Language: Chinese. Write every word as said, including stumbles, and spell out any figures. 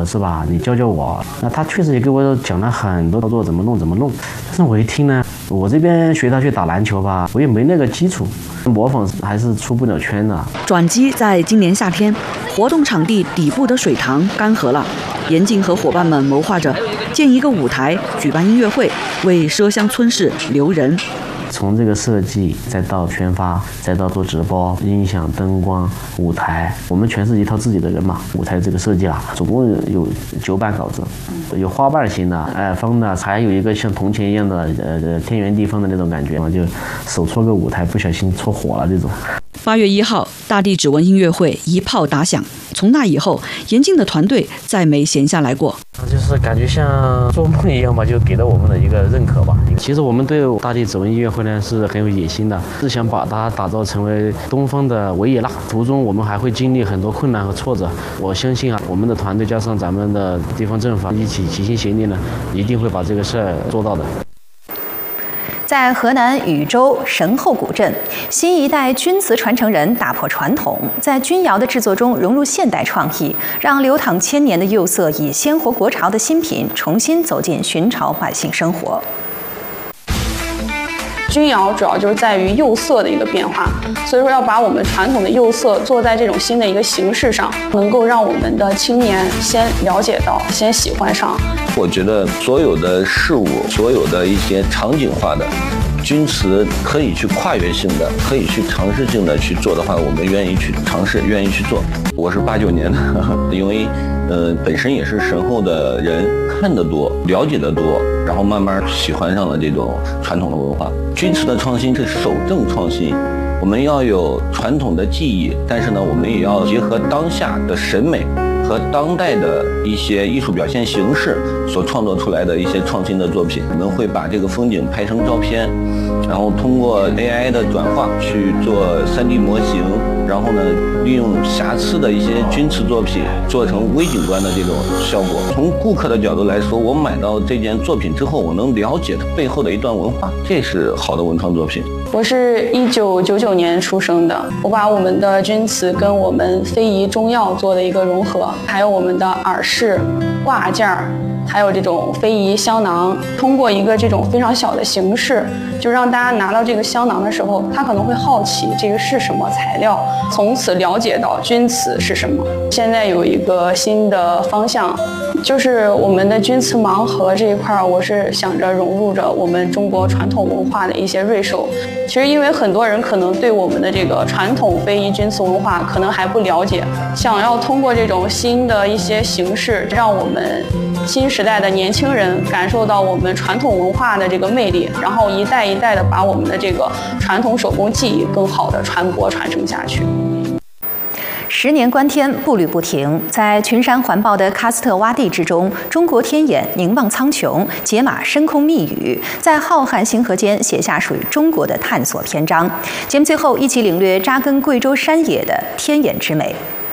是吧？你教教我。那他确实也给我讲了很多操作，怎么弄怎么弄。但是我一听呢，我这边学他去打篮球吧，我也没那个基础，模仿还是出不了圈的。 转机在今年夏天，活动场地底部的水塘干涸了，严静和伙伴们谋划着建一个舞台，举办音乐会，为麝乡村市留人。 从这个设计，再到宣发，再到做直播、音响、灯光、舞台，我们全是一套自己的人马。舞台这个设计啊，总共有九版稿子，有花瓣型的、哎方的，还有一个像铜钱一样的，呃，天圆地方的那种感觉嘛，就手搓个舞台，不小心搓火了这种。 八月一号，大地指纹音乐会一炮打响。从那以后，严静的团队再没闲下来过。 就是感觉像做梦一样吧，就给了我们的一个认可吧。其实我们对大地指纹音乐会呢是很有野心的，是想把它打造成为东方的维也纳。途中我们还会经历很多困难和挫折。我相信啊，我们的团队加上咱们的地方政府一起齐心协力呢，一定会把这个事儿做到的。 在河南禹州神后古镇，新一代钧瓷传承人打破传统，在钧窑的制作中融入现代创意，让流淌千年的釉色以鲜活国潮的新品重新走进寻常百姓生活。 钧窑主要就是在于釉色的一个变化，所以说要把我们传统的釉色做在这种新的一个形式上，能够让我们的青年先了解到，先喜欢上。 我觉得所有的事物，所有的一些场景化的钧瓷可以去跨越性的，可以去尝试性的去做的话，我们愿意去尝试，愿意去做。我是八九年的，因为呃本身也是神后的人，看得多，了解得多，然后慢慢喜欢上了这种传统的文化。钧瓷的创新是守正创新，我们要有传统的技艺，但是呢，我们也要结合当下的审美和当代的一些艺术表现形式所创作出来的一些创新的作品。我们会把这个风景拍成照片，然后通过 A I 的转化去做 三 D 模型，然后呢，利用瑕疵的一些钧瓷作品做成微景观的这种效果。从顾客的角度来说，我买到这件作品之后，我能了解它背后的一段文化，这是好的文创作品。 我是一九九九年出生的，我把我们的钧瓷跟我们非遗中药做的一个融合，还有我们的耳饰、挂件儿，还有这种非遗香囊，通过一个这种非常小的形式，就让大家拿到这个香囊的时候，他可能会好奇这个是什么材料，从此了解到钧瓷是什么。现在有一个新的方向，就是我们的钧瓷盲盒这一块，我是想着融入着我们中国传统文化的一些瑞兽。其实因为很多人可能对我们的这个传统非遗钧瓷文化可能还不了解，想要通过这种新的一些形式，让我们新时代的年轻人感受到我们传统文化的这个魅力，然后一代一代的把我们的这个传统手工技艺更好的传播传承下去。 十年观天，步履不停，在群山环抱的喀斯特洼地之中，中国天眼凝望苍穹，解码深空密语，在浩瀚星河间写下属于中国的探索篇章。节目最后，一起领略扎根贵州山野的天眼之美。